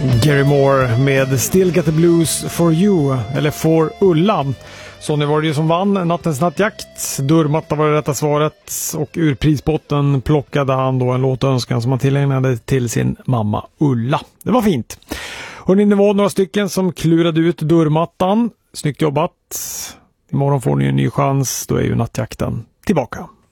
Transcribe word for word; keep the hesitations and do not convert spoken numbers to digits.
Gary Moore med Still Got the Blues for You, eller For Ulla. Så nu var det ju som vann nattens nattjakt. Dörrmatta var det rätta svaret, och ur prisbotten plockade han då en låtönskan som han tillägnade till sin mamma Ulla. Det var fint. Och det var några stycken som klurade ut dörrmattan. Snyggt jobbat. Imorgon får ni en ny chans, då är ju nattjakten tillbaka.